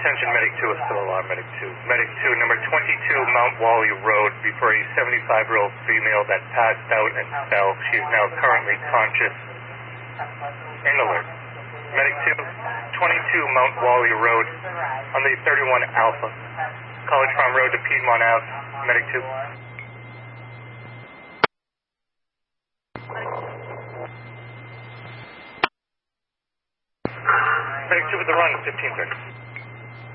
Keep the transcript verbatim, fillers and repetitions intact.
Attention, Medic two is still alive, Medic two. Medic two, number twenty-two Mount Wally Road, before a seventy-five-year-old female that passed out and fell. She is now currently conscious and alert. Medic two, twenty-two Mount Wally Road, on the thirty-one Alpha. College Farm Road to Piedmont Ave, Medic two. Medic two with the run, fifteen seconds.